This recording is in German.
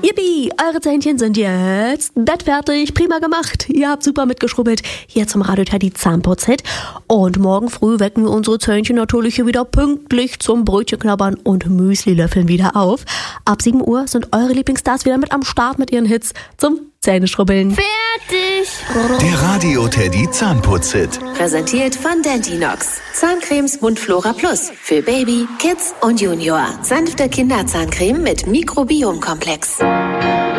Yippie, eure Zähnchen sind jetzt bettfertig, prima gemacht. Ihr habt super mitgeschrubbelt. Hier zum Radio Teddy Zahnputz-Hit. Und morgen früh wecken wir unsere Zähnchen natürlich hier wieder pünktlich zum Brötchenknabbern und Müsli-Löffeln wieder auf. Ab 7 Uhr sind eure Lieblingsstars wieder mit am Start mit ihren Hits zum Zähneschrubbeln. Fertig! Der Radio Teddy Zahnputz-Hit. Präsentiert von Dentinox. Zahncremes Mundflora Plus. Für Baby, Kids und Junior. Sanfte Kinderzahncreme mit Mikrobiomkomplex.